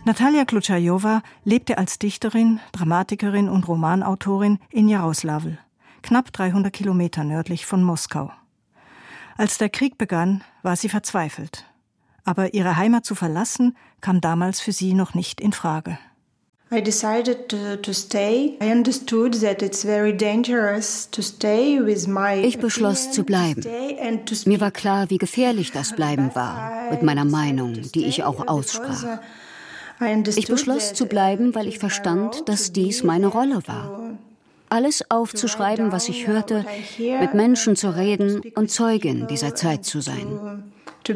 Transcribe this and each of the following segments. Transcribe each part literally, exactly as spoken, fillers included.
Natalia Klutschajova lebte als Dichterin, Dramatikerin und Romanautorin in Jaroslawl, knapp dreihundert Kilometer nördlich von Moskau. Als der Krieg begann, war sie verzweifelt. Aber ihre Heimat zu verlassen, kam damals für sie noch nicht in Frage. I decided to, to stay. I understood that it's very dangerous to stay with my Ich beschloss zu bleiben. Mir war klar, wie gefährlich das Bleiben war, mit meiner Meinung, die ich auch aussprach. Ich beschloss zu bleiben, weil ich verstand, dass dies meine Rolle war. Alles aufzuschreiben, was ich hörte, mit Menschen zu reden und Zeugin dieser Zeit zu sein.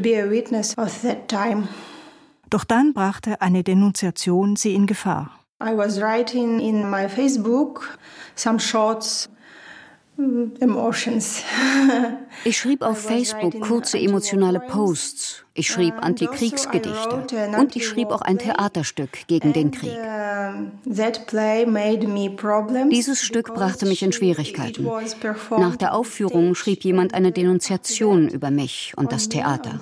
Doch dann brachte eine Denunziation sie in Gefahr. I was writing in my Facebook some shorts, emotions. Ich schrieb auf Facebook kurze emotionale Posts. Ich schrieb Antikriegsgedichte. Und ich schrieb auch ein Theaterstück gegen den Krieg. Dieses Stück brachte mich in Schwierigkeiten. Nach der Aufführung schrieb jemand eine Denunziation über mich und das Theater.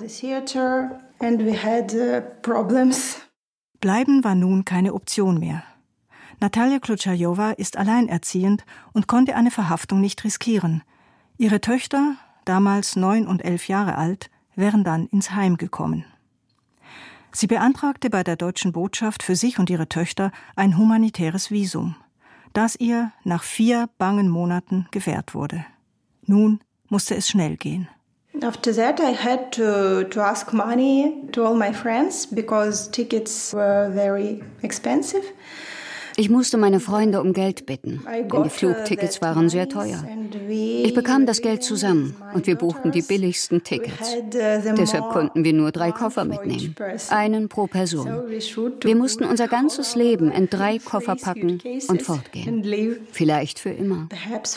Bleiben war nun keine Option mehr. Natalia Klutschajova ist alleinerziehend und konnte eine Verhaftung nicht riskieren. Ihre Töchter, damals neun und elf Jahre alt, wären dann ins Heim gekommen. Sie beantragte bei der deutschen Botschaft für sich und ihre Töchter ein humanitäres Visum, das ihr nach vier bangen Monaten gewährt wurde. Nun musste es schnell gehen. After that, I had to, to ask money to all my friends because tickets were very expensive. Ich musste meine Freunde um Geld bitten, denn die Flugtickets waren sehr teuer. Ich bekam das Geld zusammen und wir buchten die billigsten Tickets. Deshalb konnten wir nur drei Koffer mitnehmen, einen pro Person. Wir mussten unser ganzes Leben in drei Koffer packen und fortgehen. Vielleicht für immer.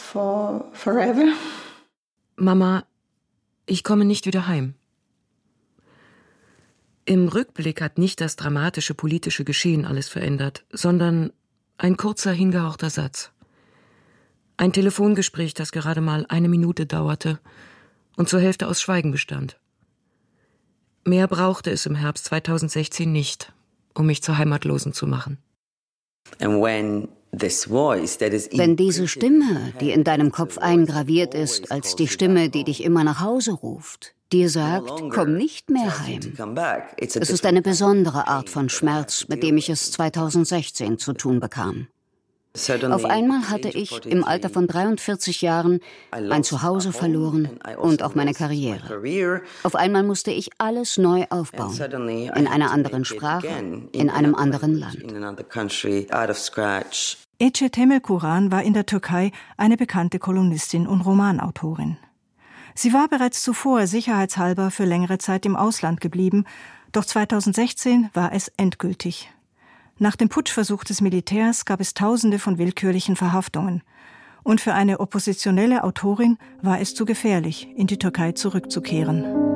Mama, ich komme nicht wieder heim. Im Rückblick hat nicht das dramatische politische Geschehen alles verändert, sondern ein kurzer, hingehauchter Satz. Ein Telefongespräch, das gerade mal eine Minute dauerte und zur Hälfte aus Schweigen bestand. Mehr brauchte es im Herbst zweitausendsechzehn nicht, um mich zur Heimatlosen zu machen. Wenn diese Stimme, die in deinem Kopf eingraviert ist, als die Stimme, die dich immer nach Hause ruft, dir sagt, komm nicht mehr heim. Es ist eine besondere Art von Schmerz, mit dem ich es zweitausendsechzehn zu tun bekam. Auf einmal hatte ich im Alter von dreiundvierzig Jahren mein Zuhause verloren und auch meine Karriere. Auf einmal musste ich alles neu aufbauen, in einer anderen Sprache, in einem anderen Land. Ece Temelkuran war in der Türkei eine bekannte Kolumnistin und Romanautorin. Sie war bereits zuvor sicherheitshalber für längere Zeit im Ausland geblieben, doch zweitausendsechzehn war es endgültig. Nach dem Putschversuch des Militärs gab es Tausende von willkürlichen Verhaftungen. Und für eine oppositionelle Autorin war es zu gefährlich, in die Türkei zurückzukehren.